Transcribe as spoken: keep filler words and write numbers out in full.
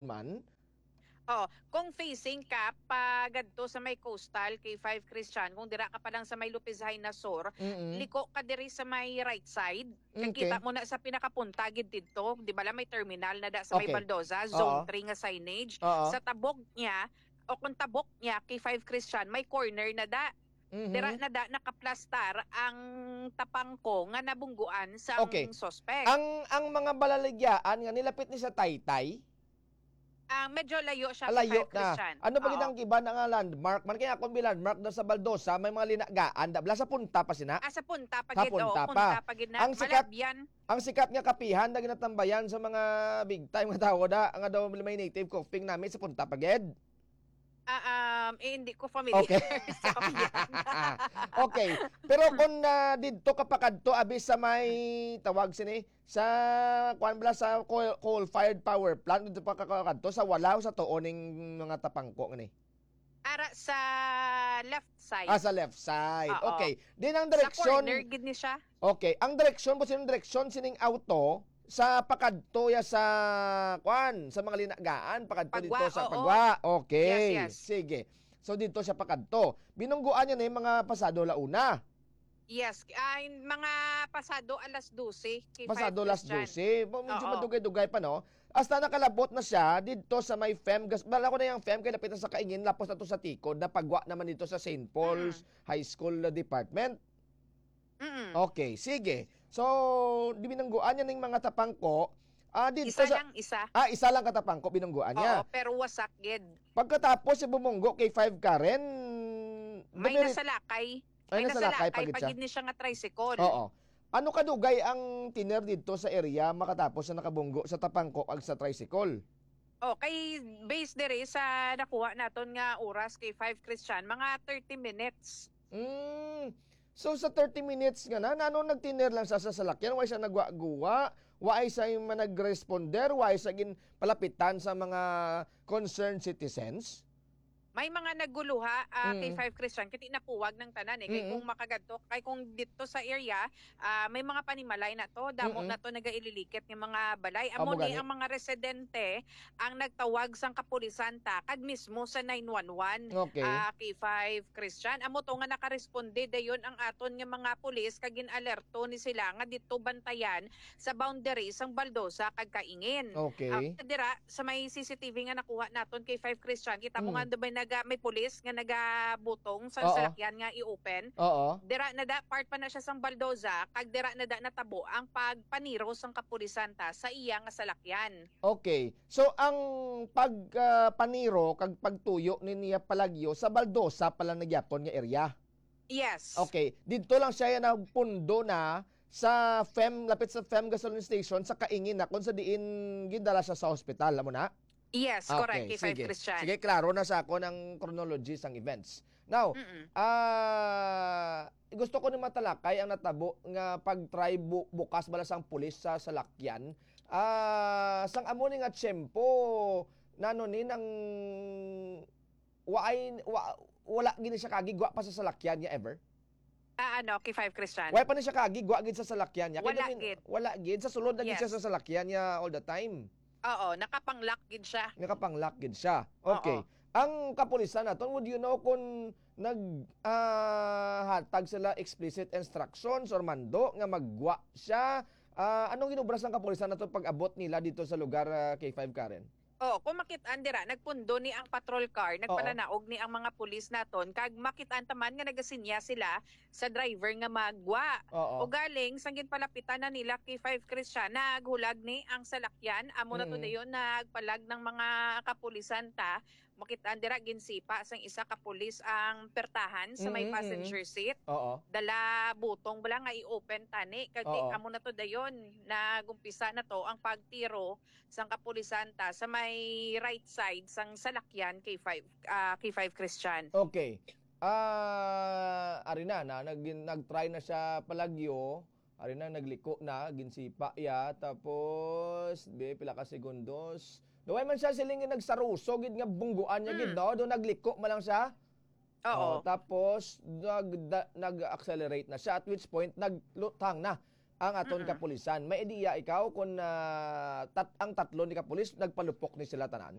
man? Oo, kung facing ka pa gadto sa may coastal K five Christian, kung dira ka pa lang sa may Lupizhay na Sur, Mm. liko ka diri sa may right side. Kay kita Okay. mo na sa pinakapunta gid didto, di ba la may terminal na da sa may Okay. Baldoza, zone Oo. three nga signage. Oo. Sa tabok niya o kung tabok niya K five Christian, may corner na da. Dira Mhm. na da nakaplastar ang tapangko nga nabungguan Okay. sang suspect. Ang ang mga balaligyaan nga nilapit ni sa Taytay? Ah, medyo layo siya Ah, K layo five na. Christian. Ano ba gid Oo. ang iba nga landmark man kaya akong landmark daw sa Baldosa may mga linagaan da bala sa punta pa sina? Ah, sa punta pa Sa gid, oo, punta punta pa. pa gid na Ang sikat Malabyan. ang sikat nga kapihan na ginatambayan sa mga big time nga tawo da nga daw may native cooking nami sa punta pa gid. Ah, um, eh, hindi ko familiar Okay. sa kapihan. Okay, pero kung na didto ka pa kadto abi sa may tawag sini sa kuan bala sa coal, coal-fired power plant didto pa ka kadto sa Walaw sa tuo ning mga tapangko ngani? Ara sa left side. Ah, sa left side. Oo. Okay. Din ang Sa direksyon. corner gid ni siya. Okay, ang direksyon po sining direksyon sining auto sa pakadto ya sa kuan sa mga linagaan pakadto Pagwa, dito sa oo. Pagwa. Okay. Yes, yes. Sige. So dito siya pakadto. Binungguan niya na yung mga pasado launa. Yes, ay mga pasado alas dose K five Pasado las Christian. dose. Medyo Oo. madugay-dugay pa no. Hasta nakalabot na siya dito sa may F E M. Bala ko na yung F E M kay lapit na sa Kaingin lapos na to sa Tikod na Pagwa naman dito sa Saint Paul's Mm. High School Department. Mm. Okay, sige. So, di binungguan niya ning mga tapangko. Ah, dito Isa sa lang isa. Ah, isa lang katapangko binungguan niya. Oo, pero wasak gid. Pagkatapos si bumunggo kay five Karen, May dumiri- nasalakay. Ay, May nasalakay nasalakay pa gid siya. pagid ni siya nga tricycle. Oo. Ano kadugay ang tiner dito sa area makatapos na nakabunggo sa tapangko ag sa tricycle? Oh, kay base dere sa nakuha naton nga oras kay five Christian, mga thirty minutes. Mm. So sa thirty minutes nga na, nano nagtiner lang sa sasalakyan, why siya nagwa-guwa, why siya yung nag-responder, why siya gin palapitan sa mga concerned citizens? May mga nagguluha uh, Mm. kay five Christian kiti napuwag ng tanan eh kay Mm-mm. kung makagadto kay kung dito sa area uh, may mga panimalay na to damo Mm-mm. na to nagaililikit ng mga balay Amo amo ni gani. ang mga residente ang nagtawag sang kapulisan ta kag mismo sa nine one one Okay. uh, kay five Christian amo to nga nakaresponde dayon ang aton nga mga pulis kag ginalerto ni sila nga dito bantayan sa boundary sang Baldosa kag Kaingin. Okay. Uh, dira sa may C C T V nga nakuha naton kay five Christian kita mo Mm. nga dubay naga may pulis nga nagabutong sa Oo. salakyan nga i-open. Oo. Dira na da part pa na siya sang Baldoza kag dira na da natabo ang pagpaniro sang kapulisan ta sa iya nga salakyan. Okay. So ang pagpaniro uh, kag pagtuyo ni niya Palagyo sa Baldosa pala nagyapon nga area. Yes. Okay. Dito lang siya nagpundo na sa F E M, lapit sa F E M gasoline station sa Kaingin na kung sa diin gindala siya sa ospital, amo na? Yes, correct kay five Christian. Sige, klaro na sa ako ng chronology sang events. Now, ah uh, gusto ko ni matalakay ang natabo nga pag-try bu- bukas bala sang pulis sa salakyan. Ah, uh, sang amo ni nga tiyempo nano ni nang waay wa, wala gini siya kagigwa pa sa salakyan niya ever. Ah, ano, kay five Christian. Wala pa ni siya kagigwa gid sa salakyan niya. Wala Kaya gid. Wala gid sa sulod na gid Yes. siya sa salakyan niya all the time. Oo, nakapanglock gid siya. Nakapanglock gid siya. Okay. Oo. Ang kapulisan naton, would you know kung nag uh, hatag sila explicit instructions or mando nga magwa siya? Uh, anong ginubras ng kapulisan naton pag abot nila dito sa lugar uh, K five Karen? Oh, kung makitaan dira nagpundo ni ang patrol car, nagpananaog ni ang mga pulis naton kag makitaan taman nga nagasinya sila sa driver nga magwa. Oo. O galing sanggit palapitan na nila kay five Christian naghulag ni ang salakyan amo na to Mm-mm. dayon nagpalag ng mga kapulisan ta makitaan dira ginsipa sang isa ka pulis ang pertahan sa may Mm-mm. passenger seat. Oo. Dala butong bala nga i-open tani kag Oo. amo na to dayon nagumpisa na to ang pagtiro sang kapulisan ta sa may right side sang salakyan K five uh, K five Christian. Okay. Ah, uh, ari na na nag nag-try na siya Palagyo. Ari na nagliko na ginsipa ya tapos be pila ka segundos. Duway man siya siling nagsaruso gid nga bungguan niya gid Mm. no, do nagliko man lang siya. Oo. Oh, tapos nag da, nag-accelerate na siya at which point naglutang na ang aton Mm-mm. kapulisan. May ideya ikaw kung uh, tat ang tatlo ni kapulis nagpalupok ni sila tanan?